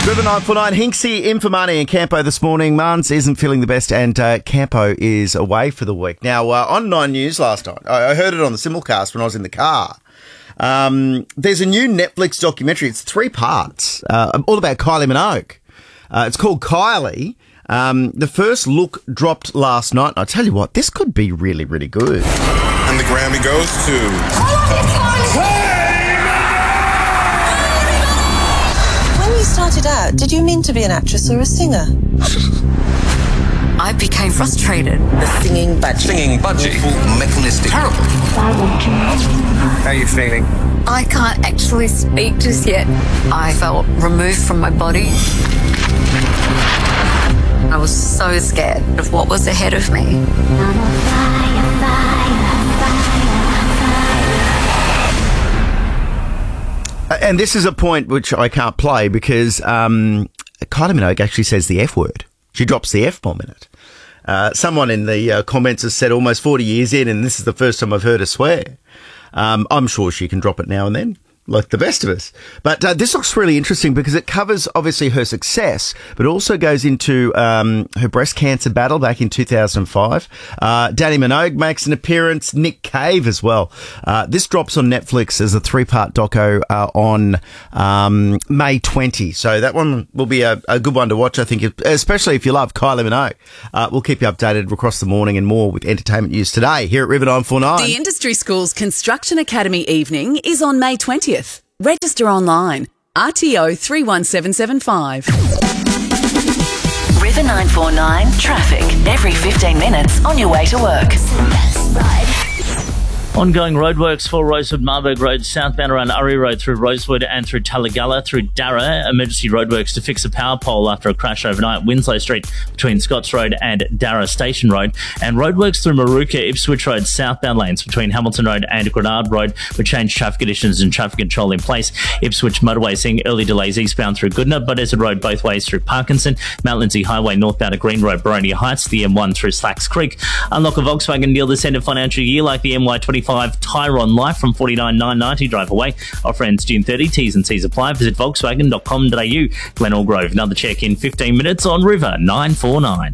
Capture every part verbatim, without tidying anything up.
River nine four nine, Hinksy in for money in Campo this morning. Mans isn't feeling the best and uh, Campo is away for the week. Now, uh, on Nine News last night, I, I heard it on the simulcast when I was in the car. Um, there's a new Netflix documentary. It's three parts, uh, all about Kylie Minogue. Uh, it's called Kylie. Um, the first look dropped last night. I tell you what, this could be really, really good. And the Grammy goes to... When you started out, did you mean to be an actress or a singer? I became frustrated. The singing budgie. Singing budgie. Mechanistic. Terrible. How are you feeling? I can't actually speak just yet. I felt removed from my body. I was so scared of what was ahead of me. And this is a point which I can't play because um, Kylie Minogue actually says the F word. She drops the F-bomb in it. Uh, someone in the uh, comments has said almost forty years in, and this is the first time I've heard her swear. Um, I'm sure she can drop it now and then, like the best of us. But uh, this looks really interesting because it covers, obviously, her success, but also goes into um, her breast cancer battle back in two thousand five. Uh, Dannii Minogue makes an appearance, Nick Cave as well. Uh, this drops on Netflix as a three-part doco uh, on um, May twentieth. So that one will be a, a good one to watch, I think, especially if you love Kylie Minogue. Uh, we'll keep you updated across the morning and more with entertainment news today here at River nine four nine. The Industry Schools Construction Academy evening is on May twentieth. Register online. R T O three one seven seven five. River nine four nine traffic every fifteen minutes on your way to work. Ongoing roadworks for Rosewood Marburg Road, southbound around Urry Road through Rosewood and through Tullagalla through Darra. Emergency roadworks to fix a power pole after a crash overnight. Winslow Street between Scotts Road and Darra Station Road. And roadworks through Maruka, Ipswich Road, southbound lanes between Hamilton Road and Grenard Road with changed traffic conditions and traffic control in place. Ipswich motorway seeing early delays eastbound through Goodna, Buddesford Road both ways through Parkinson, Mount Lindsay Highway northbound at Green Road, Boronia Heights, the M one through Slacks Creek. Unlock a Volkswagen deal this end of financial year like the M Y twenty-five Tyron Life from forty-nine thousand nine hundred ninety drive away. Offer ends June thirtieth. T's and C's apply. Visit volkswagen dot com dot a u. Glenelg Grove. Another check in fifteen minutes on River nine four nine.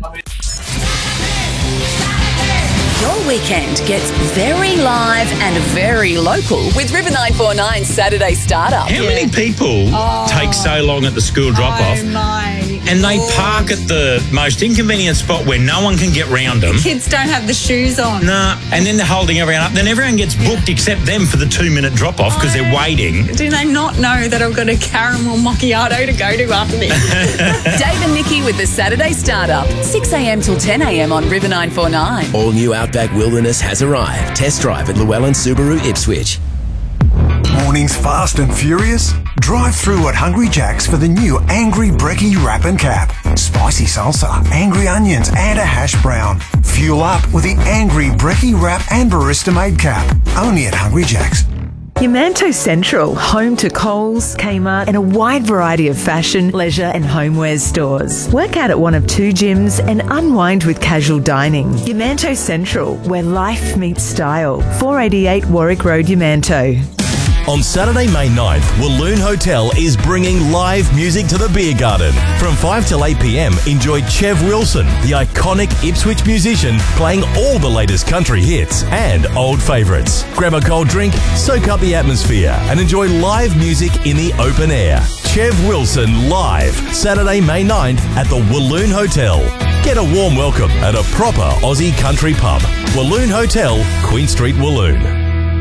Your weekend gets very live and very local with River nine four nine Saturday Startup. How many people Oh. take so long at the school drop-off Oh my and they Lord. park at the most inconvenient spot where no one can get round them? Kids don't have the shoes on. Nah, and then they're holding everyone up. Then everyone gets booked except them for the two-minute drop-off because they're waiting. Do they not know that I've got a caramel macchiato to go to after this? Dave and Nikki with the Saturday Startup. six a.m. till ten a.m. on River nine four nine. All new Outback Wilderness has arrived. Test drive at Llewellyn Subaru Ipswich. Mornings fast and furious? Drive through at Hungry Jack's for the new Angry Brekkie Wrap and Cap. Spicy salsa, angry onions and a hash brown. Fuel up with the Angry Brekkie Wrap and Barista Made Cap. Only at Hungry Jack's. Yamanto Central, home to Coles, Kmart and a wide variety of fashion, leisure and homewares stores. Work out at one of two gyms and unwind with casual dining. Yamanto Central, where life meets style. four eighty-eight Warwick Road, Yamanto. On Saturday, May ninth, Walloon Hotel is bringing live music to the Beer Garden. From five till eight p.m, enjoy Chev Wilson, the iconic Ipswich musician, playing all the latest country hits and old favourites. Grab a cold drink, soak up the atmosphere and enjoy live music in the open air. Chev Wilson live, Saturday, May ninth at the Walloon Hotel. Get a warm welcome at a proper Aussie country pub. Walloon Hotel, Queen Street, Walloon.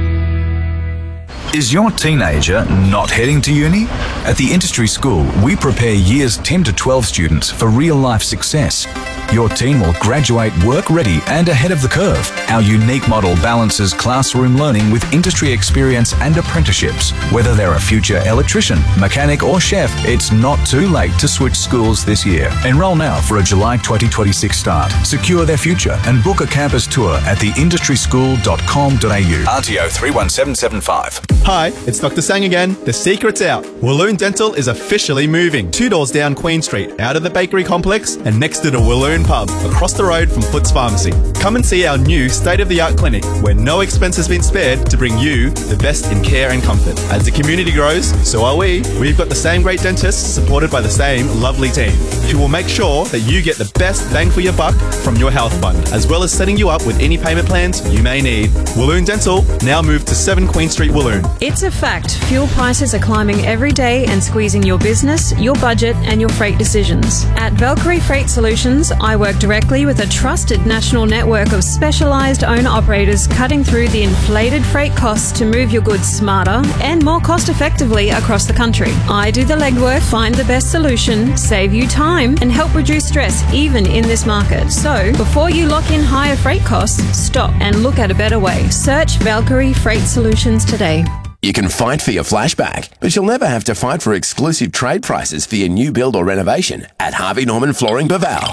Is your teenager not heading to uni? At the Industry School, we prepare years ten to twelve students for real-life success. Your teen will graduate work-ready and ahead of the curve. Our unique model balances classroom learning with industry experience and apprenticeships. Whether they're a future electrician, mechanic or chef, it's not too late to switch schools this year. Enroll now for a July twenty twenty-six start. Secure their future and book a campus tour at the industry school dot com dot a u. R T O three one seven seven five. Hi, it's Doctor Sang again. The secret's out. Walloon Dental is officially moving two doors down Queen Street, out of the bakery complex and next to the Walloon Italian pub across the road from Foots Pharmacy. Come and see our new state-of-the-art clinic where no expense has been spared to bring you the best in care and comfort. As the community grows, so are we. We've got the same great dentists supported by the same lovely team who will make sure that you get the best bang for your buck from your health fund, as well as setting you up with any payment plans you may need. Walloon Dental, now moved to seven Queen Street, Walloon. It's a fact. Fuel prices are climbing every day and squeezing your business, your budget and your freight decisions. At Valkyrie Freight Solutions, I work directly with a trusted national network of specialised owner-operators cutting through the inflated freight costs to move your goods smarter and more cost-effectively across the country. I do the legwork, find the best solution, save you time and help reduce stress even in this market. So, before you lock in higher freight costs, stop and look at a better way. Search Valkyrie Freight Solutions today. You can fight for your flashback, but you'll never have to fight for exclusive trade prices for your new build or renovation at Harvey Norman Flooring Baval.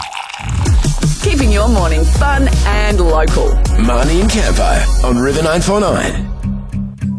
Keeping your morning fun and local. Marnie and Campo on River nine four nine.